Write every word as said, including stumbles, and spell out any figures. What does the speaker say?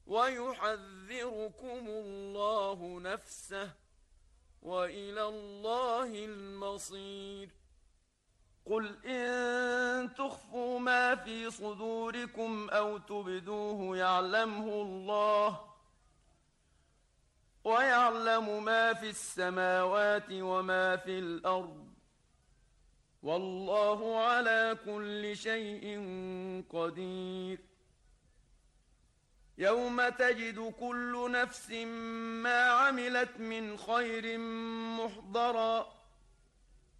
ويحذركم الله نفسه، وإلى الله المصير. قل إن تخفوا ما في صدوركم أو تبدوه يعلمه الله، ويعلم ما في السماوات وما في الأرض، والله على كل شيء قدير. يوم تجد كل نفس ما عملت من خير محضرا